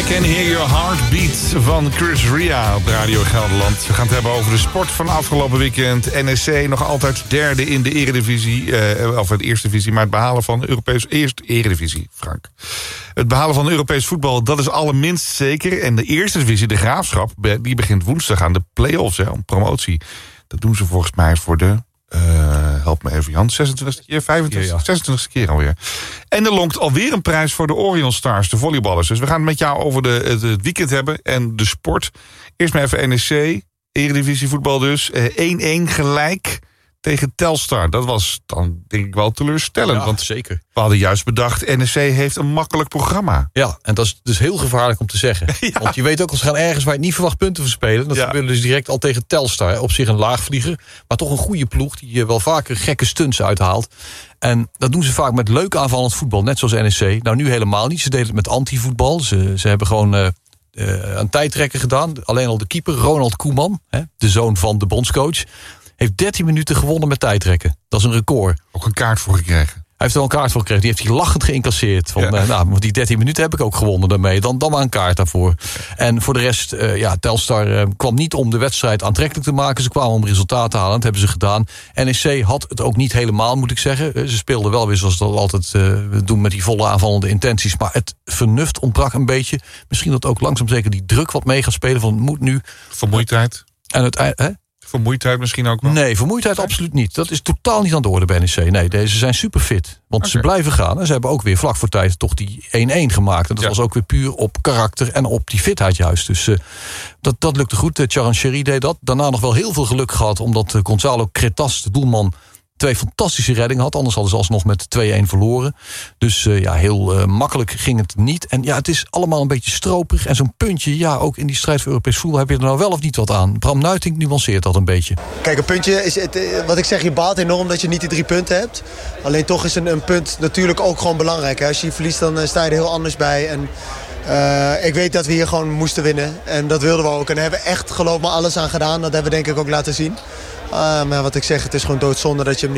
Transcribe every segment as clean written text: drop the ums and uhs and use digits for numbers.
Can Hear Your Heartbeat van Chris Ria op Radio Gelderland. We gaan het hebben over de sport van afgelopen weekend. NEC nog altijd derde in de Eredivisie. Of de eerste divisie, maar het behalen van Eredivisie, Frank. Het behalen van Europees voetbal, dat is allerminst zeker. En de eerste divisie, de Graafschap, die begint woensdag aan de play-offs, om promotie. Dat doen ze volgens mij voor de... help me even, Jan. 26e keer, 26e keer alweer. En er lonkt alweer een prijs voor de Orion Stars, de volleyballers. Dus we gaan het met jou over het weekend hebben en de sport. Eerst maar even NEC, Eredivisie voetbal dus. 1-1 gelijk tegen Telstar. Dat was dan denk ik wel teleurstellend. Ja, want zeker. We hadden juist bedacht, NEC heeft een makkelijk programma. Ja, en dat is dus heel gevaarlijk om te zeggen. Ja. Want je weet ook, als ze gaan ergens waar je niet verwacht punten verspelen. Dat gebeurde dus direct al tegen Telstar. Op zich een laagvlieger, maar toch een goede ploeg die wel vaker gekke stunts uithaalt. En dat doen ze vaak met leuk aanvallend voetbal, net zoals NEC. Nou, nu helemaal niet. Ze deden het met antivoetbal. Ze hebben gewoon een tijdrekker gedaan. Alleen al de keeper, Ronald Koeman, de zoon van de bondscoach, heeft 13 minuten gewonnen met tijdrekken. Dat is een record. Ook een kaart voor gekregen. Hij heeft er wel een kaart voor gekregen. Die heeft hij lachend geïncasseerd. Van, die 13 minuten heb ik ook gewonnen daarmee. Dan maar een kaart daarvoor. En voor de rest, Telstar kwam niet om de wedstrijd aantrekkelijk te maken. Ze kwamen om resultaten te halen. Dat hebben ze gedaan. NEC had het ook niet helemaal, moet ik zeggen. Ze speelden wel weer zoals dat altijd doen met die volle aanvallende intenties. Maar het vernuft ontbrak een beetje. Misschien dat ook langzaam zeker die druk wat mee gaat spelen. Van het moet nu. Vermoeidheid. En het Vermoeidheid misschien ook wel? Nee, vermoeidheid absoluut niet. Dat is totaal niet aan de orde bij NEC. Nee, deze zijn super fit. Want ze blijven gaan. En ze hebben ook weer vlak voor tijd toch die 1-1 gemaakt. En dat was ook weer puur op karakter en op die fitheid juist. Dus dat lukte goed. Charancheri deed dat. Daarna nog wel heel veel geluk gehad. Omdat Gonzalo Cretas, de doelman, 2 fantastische reddingen had. Anders hadden ze alsnog met 2-1 verloren. Dus heel makkelijk ging het niet. En ja, het is allemaal een beetje stroperig. En zo'n puntje, ook in die strijd voor Europees voetbal heb je er nou wel of niet wat aan. Bram Nuitink nuanceert dat een beetje. Kijk, een puntje is wat ik zeg, je baalt enorm dat je niet die 3 punten hebt. Alleen toch is een punt natuurlijk ook gewoon belangrijk. Hè? Als je verliest, dan sta je er heel anders bij. En ik weet dat we hier gewoon moesten winnen. En dat wilden we ook. En daar hebben we echt, geloof me, alles aan gedaan. Dat hebben we denk ik ook laten zien. Maar wat ik zeg, het is gewoon doodzonde dat je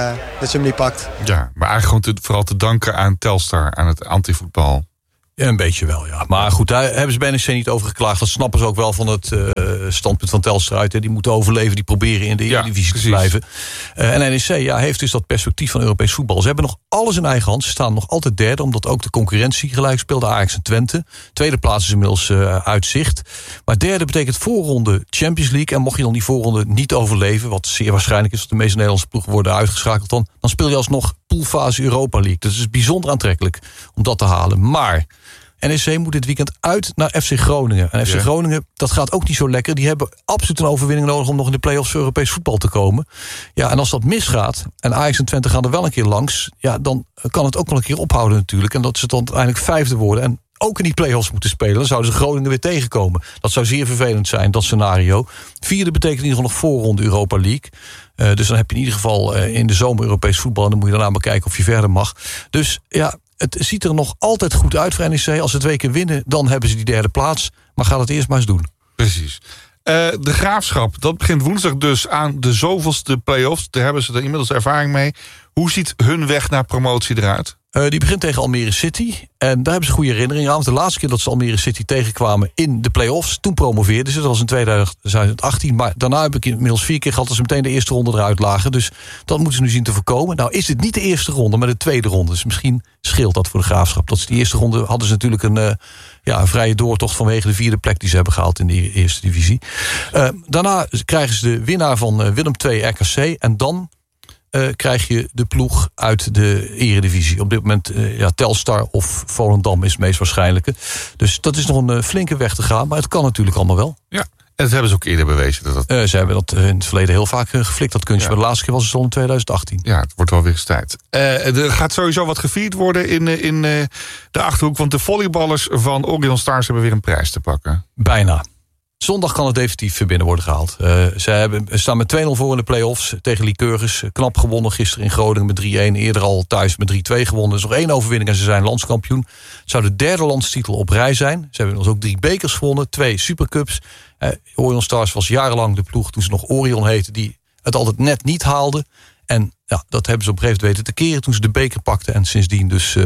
hem niet pakt. Ja, maar eigenlijk gewoon vooral te danken aan Telstar, aan het antivoetbal. Ja, een beetje wel, ja. Maar goed, daar hebben ze bij NEC niet over geklaagd. Dat snappen ze ook wel van het standpunt van Telstar uit. Hè. Die moeten overleven, die proberen in de Eredivisie te blijven. En NEC heeft dus dat perspectief van Europees voetbal. Ze hebben nog alles in eigen hand. Ze staan nog altijd derde, omdat ook de concurrentie gelijk speelde. Ajax en Twente. Tweede plaats is inmiddels uit zicht. Maar derde betekent voorronde Champions League. En mocht je dan die voorronde niet overleven, wat zeer waarschijnlijk is, dat de meeste Nederlandse ploegen worden uitgeschakeld, dan speel je alsnog poolfase Europa League. Dat is bijzonder aantrekkelijk om dat te halen. Maar NEC moet dit weekend uit naar FC Groningen. En FC Groningen, dat gaat ook niet zo lekker. Die hebben absoluut een overwinning nodig om nog in de play-offs voor Europees voetbal te komen. Ja, en als dat misgaat, en Ajax en Twente gaan er wel een keer langs, dan kan het ook wel een keer ophouden natuurlijk. En dat ze dan uiteindelijk 5e worden en ook in die play-offs moeten spelen. Dan zouden ze Groningen weer tegenkomen. Dat zou zeer vervelend zijn, dat scenario. 4e betekent in ieder geval nog voorronde Europa League. Dus dan heb je in ieder geval in de zomer Europees voetbal. En dan moet je daarna maar kijken of je verder mag. Dus ja, het ziet er nog altijd goed uit voor NEC. Als ze 2 keer winnen, dan hebben ze die 3e plaats. Maar ga het eerst maar eens doen. Precies. De Graafschap, dat begint woensdag dus aan de zoveelste play-offs. Daar hebben ze er inmiddels ervaring mee. Hoe ziet hun weg naar promotie eruit? Die begint tegen Almere City. En daar hebben ze goede herinneringen aan. Want de laatste keer dat ze Almere City tegenkwamen in de play-offs, toen promoveerden ze. Dat was in 2018. Maar daarna heb ik inmiddels 4 keer gehad dat ze meteen de eerste ronde eruit lagen. Dus dat moeten ze nu zien te voorkomen. Nou is het niet de eerste ronde, maar de tweede ronde. Dus misschien scheelt dat voor de Graafschap. Dat ze die eerste ronde hadden ze natuurlijk een vrije doortocht vanwege de 4e plek die ze hebben gehaald in de eerste divisie. Daarna krijgen ze de winnaar van Willem II RKC. En dan krijg je de ploeg uit de Eredivisie. Op dit moment Telstar of Volendam is het meest waarschijnlijke. Dus dat is nog een flinke weg te gaan. Maar het kan natuurlijk allemaal wel. Ja, en dat hebben ze ook eerder bewezen. Ze hebben dat in het verleden heel vaak geflikt, dat kunstje. Maar de laatste keer was het al in 2018. Ja, het wordt wel weer eens tijd. Er gaat sowieso wat gevierd worden in de Achterhoek. Want de volleyballers van Orion Stars hebben weer een prijs te pakken. Bijna. Zondag kan het definitief binnen worden gehaald. Ze staan met 2-0 voor in de play-offs tegen Lycurgus. Knap gewonnen gisteren in Groningen met 3-1. Eerder al thuis met 3-2 gewonnen. Er is nog 1 overwinning en ze zijn landskampioen. Het zou de 3e landstitel op rij zijn. Ze hebben ons ook 3 bekers gewonnen, 2 supercups. Orion Stars was jarenlang de ploeg toen ze nog Orion heette, die het altijd net niet haalde. En dat hebben ze op een gegeven moment weten te keren toen ze de beker pakten. En sindsdien dus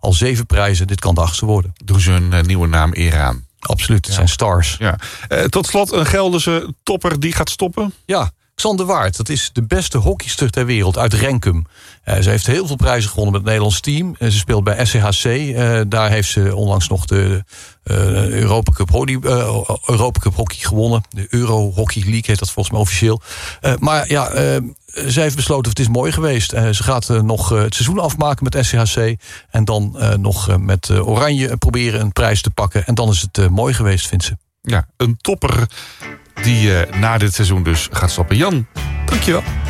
Al 7 prijzen, dit kan de 8e worden. Doen ze een nieuwe naam eer aan. Absoluut, het zijn stars. Ja. Tot slot een Gelderse topper die gaat stoppen. Ja, Xander Waard, dat is de beste hockeyster ter wereld uit Renkum. Ze heeft heel veel prijzen gewonnen met het Nederlands team. Ze speelt bij SCHC. Daar heeft ze onlangs nog de Europa Cup hockey gewonnen. De Euro Hockey League heet dat volgens mij officieel. Maar ja, zij heeft besloten, het is mooi geweest. Ze gaat nog het seizoen afmaken met SCHC. En dan nog met Oranje proberen een prijs te pakken. En dan is het mooi geweest, vindt ze. Ja, een topper die na dit seizoen dus gaat stoppen. Jan, dankjewel.